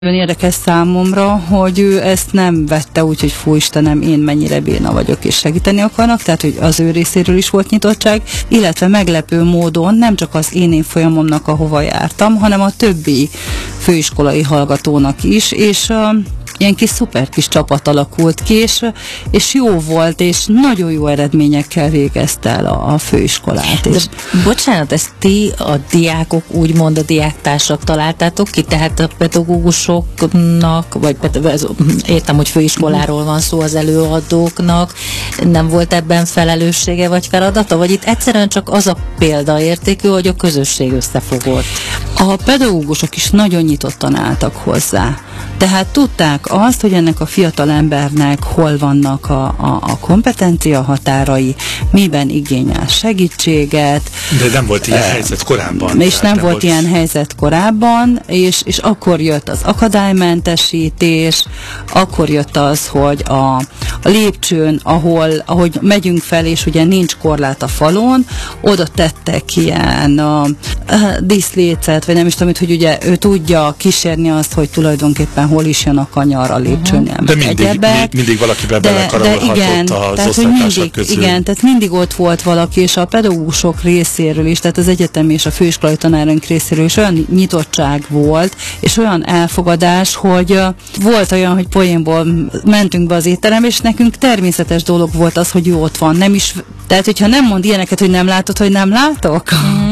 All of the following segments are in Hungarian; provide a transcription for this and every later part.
Nagyon érdekes számomra, hogy ő ezt nem vette úgy, hogy fú Istenem, én mennyire béna vagyok és segíteni akarnak, tehát hogy az ő részéről is volt nyitottság, illetve meglepő módon nem csak az én évfolyamomnak, ahova jártam, hanem a többi főiskolai hallgatónak is, és ilyen kis szuper kis csapat alakult ki, és jó volt, és nagyon jó eredményekkel végezte el a főiskolát. És bocsánat, ezt ti a diákok, úgymond a diáktársak találtátok ki, tehát a pedagógusoknak, vagy értem, hogy főiskoláról van szó, az előadóknak nem volt ebben felelőssége vagy feladata, vagy itt egyszerűen csak az a példaértékű, hogy a közösség összefogott? A pedagógusok is nagyon nyitottan álltak hozzá. Tehát tudták azt, hogy ennek a fiatal embernek hol vannak a kompetencia határai, miben igényel segítséget. De nem volt ilyen helyzet korábban. És nem volt ilyen helyzet korábban, és akkor jött az akadálymentesítés, akkor jött az, hogy a lépcsőn, ahogy megyünk fel, és ugye nincs korlát a falon, oda tettek ilyen díszlécet, vagy nem is tudom, hogy ugye ő tudja kísérni azt, hogy tulajdonképpen hol is jön a kanyar a lépcsőnél. De mindig valakivel belekarolhatott az osztálytársak közül. Igen, tehát mindig ott volt valaki, és a pedagógusok részéről is, tehát az egyetem és a főiskolai tanárunk részéről is olyan nyitottság volt, és olyan elfogadás, hogy volt olyan, hogy poénból mentünk be az étterembe, és nekünk természetes dolog volt az, hogy ő ott van. Nem is, tehát, hogyha nem mond ilyeneket, hogy nem látod, hogy nem látok,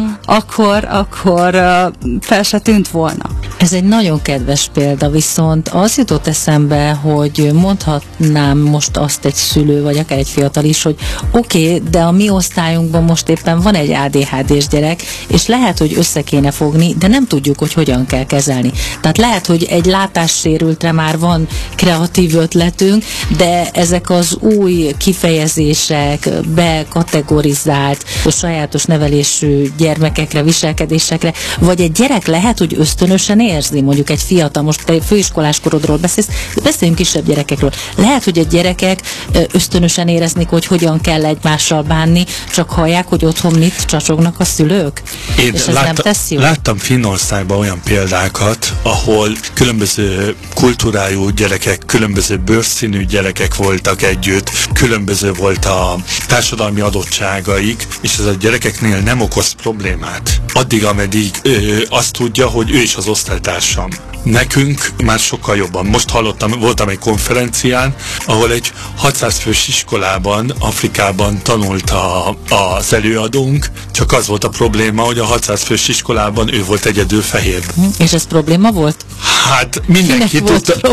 akkor fel se tűnt volna. Ez egy nagyon kedves példa, viszont az jutott eszembe, hogy mondhatnám most azt egy szülő, vagy akár egy fiatal is, hogy oké, de a mi osztályunkban most éppen van egy ADHD-s gyerek, és lehet, hogy össze kéne fogni, de nem tudjuk, hogy hogyan kell kezelni. Tehát lehet, hogy egy látássérültre már van kreatív ötletünk, de ezek az új kifejezések, bekategorizált, sajátos nevelésű gyermekekre, viselkedésekre, vagy egy gyerek lehet, hogy ösztönösen érzi, mondjuk egy fiatal, most te főiskolás korodról beszéljünk kisebb gyerekekről. Lehet, hogy a gyerekek ösztönösen éreznik, hogy hogyan kell egymással bánni, csak hallják, hogy otthon mit csacsognak a szülők. Én láttam Finnországban olyan példákat, ahol különböző kultúrájú gyerekek, különböző bőrszínű gyerekek voltak együtt, különböző volt a társadalmi adottságaik, és ez a gyerekeknél nem okoz problémát. Addig, ameddig azt tudja, hogy ő is az osztálytársam. Nekünk már sokkal jobban. Most voltam egy konferencián, ahol egy 600 fős iskolában, Afrikában tanult az előadónk, csak az volt a probléma, hogy a 600 fős iskolában ő volt egyedül fehér. És ez probléma volt? Hát mindenki tudta.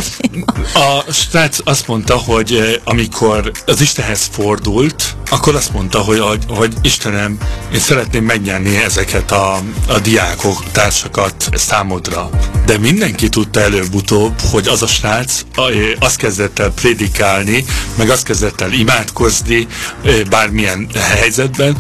A srác azt mondta, hogy amikor az Istenhez fordult, akkor azt mondta, hogy Istenem, én szeretném megnyerni ezeket a diákok, társakat számodra. De mindenki tudta előbb-utóbb, hogy az a srác azt kezdett el prédikálni, meg azt kezdett el imádkozni bármilyen helyzetben,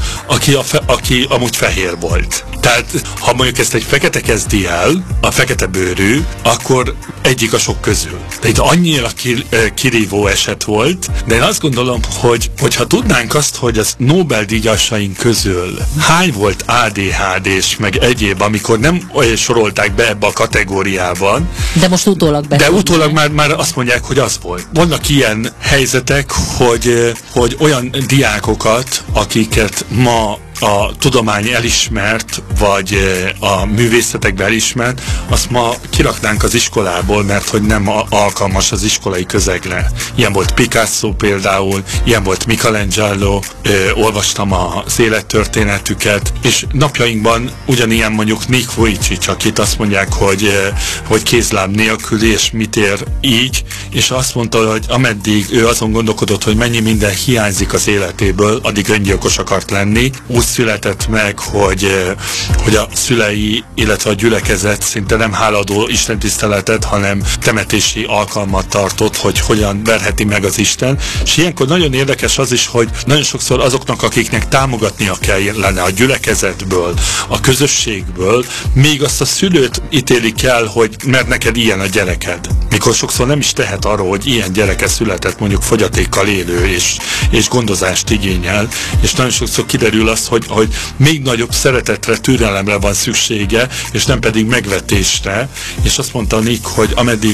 aki amúgy fehér volt. Tehát, ha mondjuk ezt egy fekete kezdi el, a fekete bőrű, akkor egyik a sok közül. De itt annyira kirívó eset volt, de én azt gondolom, hogy ha tudnánk azt, hogy az Nobel-díjasaink közül hány volt ADHD-s, meg egyéb, amikor nem sorolták be ebbe a kategóriában. De most utólag be. De utólag már azt mondják, hogy az volt. Vannak ilyen helyzetek, hogy olyan diákokat, akiket ma a tudomány elismert, vagy a művészetekben elismert, azt ma kiraknánk az iskolából, mert hogy nem alkalmas az iskolai közegre. Ilyen volt Picasso például, ilyen volt Michelangelo, olvastam az élettörténetüket, és napjainkban ugyanilyen mondjuk Nick Vujicic, akit azt mondják, hogy kézláb nélküli, és mit ér így, és azt mondta, hogy ameddig ő azon gondolkodott, hogy mennyi minden hiányzik az életéből, addig öngyilkos akart lenni. Úgy született meg, hogy a szülei, illetve a gyülekezet szinte nem háladó istentiszteletet, hanem temetési alkalmat tartott, hogy hogyan verheti meg az Isten. És ilyenkor nagyon érdekes az is, hogy nagyon sokszor azoknak, akiknek támogatnia kellene a gyülekezetből, a közösségből, még azt a szülőt ítélik el, hogy mert neked ilyen a gyereked. amikor sokszor nem is tehet arról, hogy ilyen gyereke született, mondjuk fogyatékkal élő és gondozást igényel, és nagyon sokszor kiderül az, hogy még nagyobb szeretetre, türelemre van szüksége, és nem pedig megvetésre, és azt mondta Nick, hogy ameddig